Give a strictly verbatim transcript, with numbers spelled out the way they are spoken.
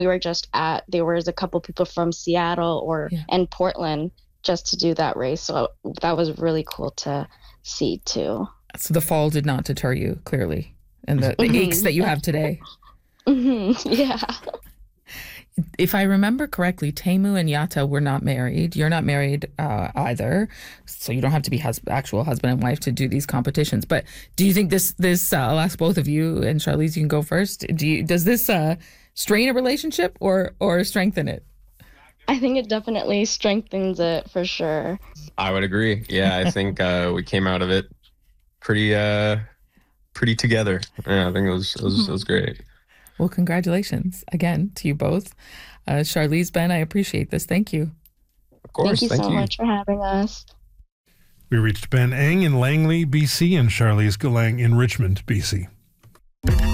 we were just at, there was a couple people from Seattle or Yeah. and Portland just to do that race. So that was really cool to see too. So the fall did not deter you, clearly, and the, the Mhm. aches that you have today. hmm Yeah. If I remember correctly, Temu and Yata were not married. You're not married uh, either, so you don't have to be hus- actual husband and wife to do these competitions. But do you think this this uh, I'll ask both of you, and Charlize, you can go first. Do you does this uh, strain a relationship or or strengthen it? I think it definitely strengthens it for sure. I would agree. Yeah, I think uh, we came out of it pretty uh, pretty together. Yeah, I think it was it was, it was great. Well, congratulations again to you both. Uh, Charlize, Ben, I appreciate this. Thank you. Of course. Thank you Thank so you. much for having us. We reached Ben Eng in Langley, B C, and Charlize Galang in Richmond, B C.